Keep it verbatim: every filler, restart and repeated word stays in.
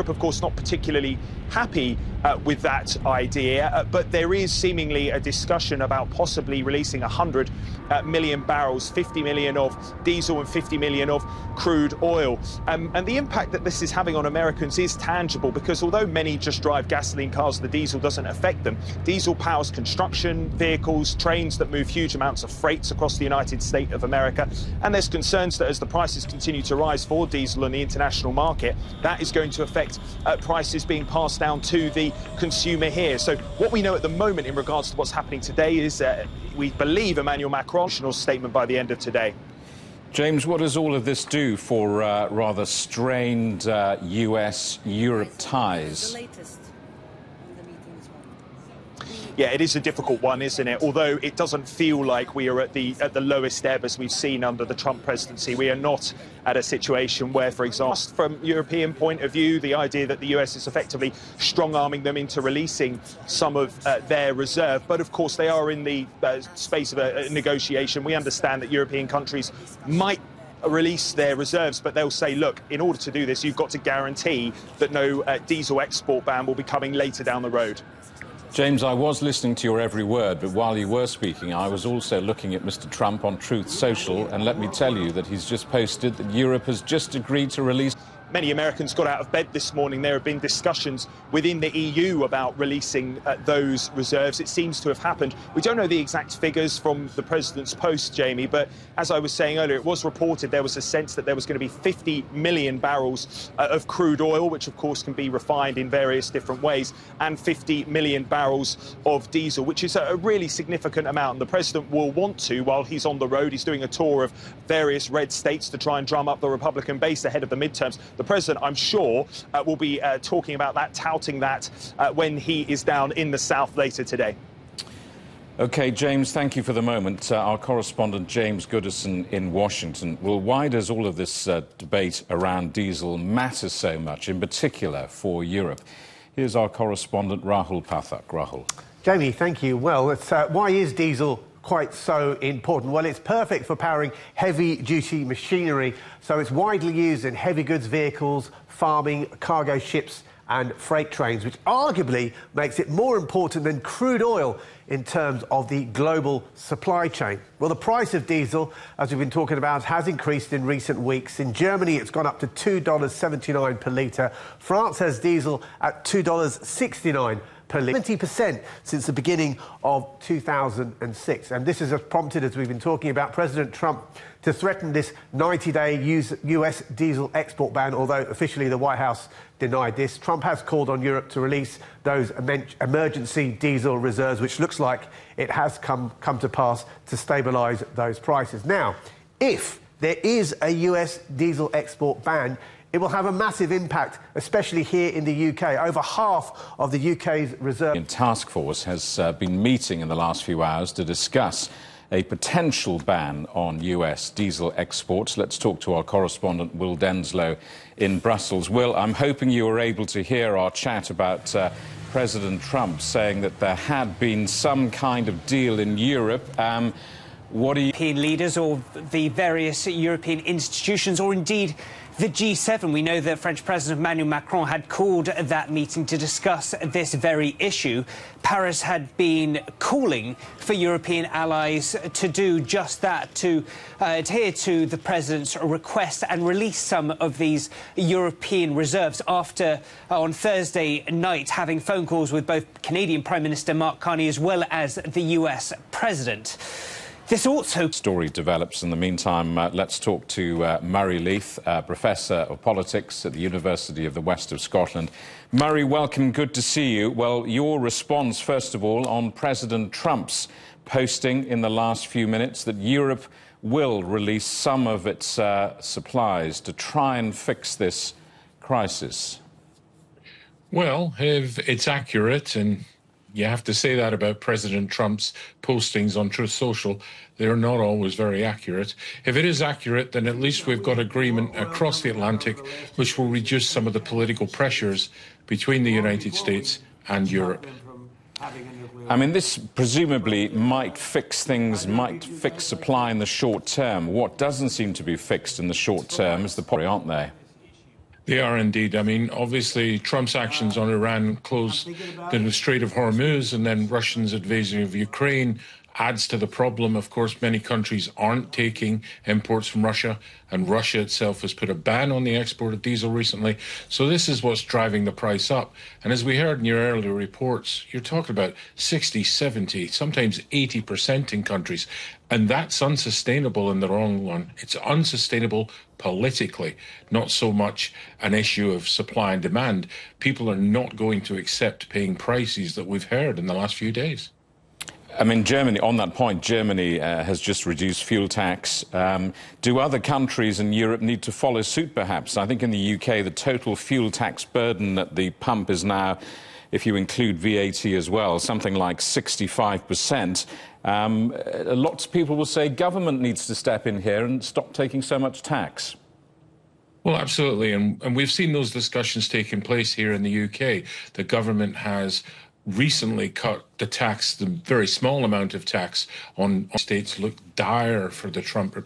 Europe, of course, not particularly happy uh, with that idea, uh, but there is seemingly a discussion about possibly releasing one hundred uh, million barrels, fifty million of diesel and fifty million of crude oil. Um, and the impact that this is having on Americans is tangible, because although many just drive gasoline cars, the diesel doesn't affect them. Diesel powers construction vehicles, trains that move huge amounts of freights across the United States of America. And there's concerns that as the prices continue to rise for diesel on the international market, that is going to affect uh, prices being passed down to the consumer here. So what we know at the moment in regards to what's happening today is uh, we believe Emmanuel Macron's statement by the end of today. James, what does all of this do for uh, rather strained uh, U S Europe ties? Yeah, it is a difficult one, isn't it? Although it doesn't feel like we are at the at the lowest ebb as we've seen under the Trump presidency. We are not at a situation where, for example, from European point of view, the idea that the U S is effectively strong-arming them into releasing some of uh, their reserve. But of course, they are in the uh, space of a, a negotiation. We understand that European countries might release their reserves, but they'll say, look, in order to do this, you've got to guarantee that no uh, diesel export ban will be coming later down the road. James, I was listening to your every word, but while you were speaking, I was also looking at Mister Trump on Truth Social, and let me tell you that he's just posted that Europe has just agreed to release... Many Americans got out of bed this morning. There have been discussions within the E U about releasing uh, those reserves. It seems to have happened. We don't know the exact figures from the president's post, Jamie, but as I was saying earlier, it was reported there was a sense that there was going to be fifty million barrels uh, of crude oil, which of course can be refined in various different ways, and fifty million barrels of diesel, which is a really significant amount. And the president will want to, while he's on the road, he's doing a tour of various red states to try and drum up the Republican base ahead of the midterms. The president, I'm sure, uh, will be uh, talking about that, touting that uh, when he is down in the South later today. OK, James, thank you for the moment. Uh, our correspondent, James Goodison in Washington. Well, why does all of this uh, debate around diesel matter so much, in particular for Europe? Here's our correspondent, Rahul Pathak. Rahul. Jamie, thank you. Well, it's, uh, why is diesel quite so important? Well, it's perfect for powering heavy-duty machinery, so it's widely used in heavy goods vehicles, farming, cargo ships and freight trains, which arguably makes it more important than crude oil in terms of the global supply chain. Well, the price of diesel, as we've been talking about, has increased in recent weeks. In Germany, it's gone up to two dollars seventy-nine per litre. France has diesel at two dollars sixty-nine per litre, twenty percent since the beginning of two thousand six. And this has prompted, as we've been talking about, President Trump to threaten this ninety-day U S diesel export ban, although officially the White House denied this. Trump has called on Europe to release those emergency diesel reserves, which looks like it has come, come to pass to stabilise those prices. Now, if there is a U S diesel export ban, it will have a massive impact, especially here in the U K. Over half of the U K's reserve... The task force has uh, been meeting in the last few hours to discuss a potential ban on U S diesel exports. Let's talk to our correspondent, Will Denslow, in Brussels. Will, I'm hoping you were able to hear our chat about uh, President Trump saying that there had been some kind of deal in Europe. Um, what are you... European leaders or the various European institutions, or indeed the G seven. We know that French President Emmanuel Macron had called that meeting to discuss this very issue. Paris had been calling for European allies to do just that, to uh, adhere to the president's request and release some of these European reserves after, uh, on Thursday night, having phone calls with both Canadian Prime Minister Mark Carney as well as the U S president. This also... Story develops. In the meantime, uh, let's talk to uh, Murray Leith, uh, Professor of Politics at the University of the West of Scotland. Murray, welcome. Good to see you. Well, your response, first of all, on President Trump's posting in the last few minutes that Europe will release some of its uh, supplies to try and fix this crisis. Well, if it's accurate, and you have to say that about President Trump's postings on Truth Social, they're not always very accurate. If it is accurate, then at least we've got agreement across the Atlantic, which will reduce some of the political pressures between the United States and Europe. I mean, this presumably might fix things, might fix supply in the short term. What doesn't seem to be fixed in the short term is the policy, aren't they? They are indeed. I mean, obviously, Trump's actions on Iran closed the Strait of Hormuz, and then Russia's invasion of Ukraine adds to the problem. Of course, many countries aren't taking imports from Russia, and Russia itself has put a ban on the export of diesel recently. So this is what's driving the price up. And as we heard in your earlier reports, you're talking about sixty, seventy, sometimes eighty percent in countries. And that's unsustainable in the long run. It's unsustainable politically, not so much an issue of supply and demand. People are not going to accept paying prices that we've heard in the last few days. I mean, Germany, on that point, Germany uh, has just reduced fuel tax. Um, do other countries in Europe need to follow suit, perhaps? I think in the U K, the total fuel tax burden at the pump is now, if you include V A T as well, something like sixty-five percent. Um, lots of people will say government needs to step in here and stop taking so much tax. Well, absolutely. And, and we've seen those discussions taking place here in the U K. The government has recently cut the tax, the very small amount of tax on states looked dire for the Trump